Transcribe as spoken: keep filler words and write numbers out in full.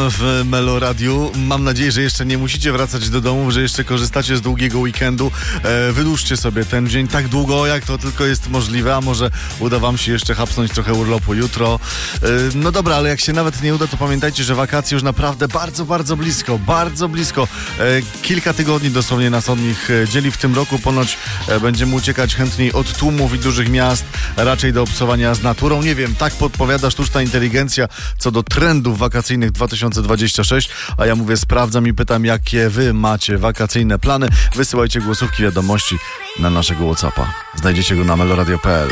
w Melo Radiu. Mam nadzieję, że jeszcze nie musicie wracać do domu, że jeszcze korzystacie z długiego weekendu. E, wydłużcie sobie ten dzień tak długo, jak to tylko jest możliwe, a może uda wam się jeszcze hapsnąć trochę urlopu jutro. E, no dobra, ale jak się nawet nie uda, to pamiętajcie, że wakacje już naprawdę bardzo, bardzo blisko, bardzo blisko. E, kilka tygodni dosłownie nas od nich dzieli. W tym roku ponoć e, będziemy uciekać chętniej od tłumów i dużych miast, raczej do obcowania z naturą. Nie wiem, tak podpowiada sztuczna inteligencja co do trendów wakacyjnych dwa tysiące dwudziesty szósty, a ja mówię, sprawdzam i pytam, jakie wy macie wakacyjne plany. Wysyłajcie głosówki, wiadomości na naszego WhatsAppa. Znajdziecie go na meloradio kropka p l.